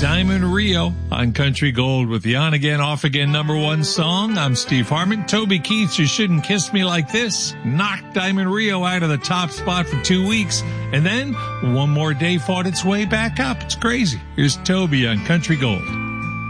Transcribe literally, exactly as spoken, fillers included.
Diamond Rio on Country Gold with the on again, off again number one song. I'm Steve Harmon. Toby Keith, You Shouldn't Kiss Me Like This, knocked Diamond Rio out of the top spot for two weeks. And then one more day fought its way back up. It's crazy. Here's Toby on Country Gold.